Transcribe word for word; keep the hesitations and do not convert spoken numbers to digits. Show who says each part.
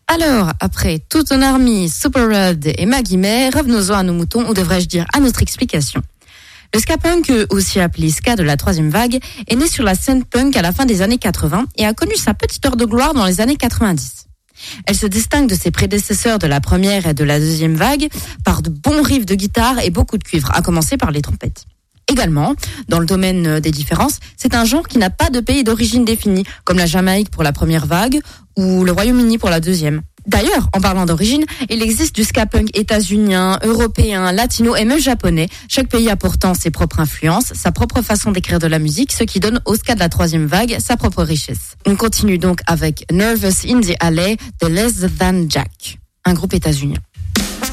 Speaker 1: Alors, après Tootin Army, Super Red et Maggie May, revenons-en à nos moutons, ou devrais-je dire à notre explication. Le ska punk, aussi appelé ska de la troisième vague, est né sur la scène punk à la fin des années quatre-vingts et a connu sa petite heure de gloire dans les années quatre-vingt-dix. Elle se distingue de ses prédécesseurs de la première et de la deuxième vague par de bons riffs de guitare et beaucoup de cuivre, à commencer par les trompettes. Également, dans le domaine des différences, c'est un genre qui n'a pas de pays d'origine défini, comme la Jamaïque pour la première vague ou le Royaume-Uni pour la deuxième. D'ailleurs, en parlant d'origine, il existe du ska punk états-unien, européen, latino et même japonais. Chaque pays a pourtant ses propres influences, sa propre façon d'écrire de la musique, ce qui donne au ska de la troisième vague sa propre richesse. On continue donc avec Nervous in the Alley de Less Than Jack, un groupe états-unien.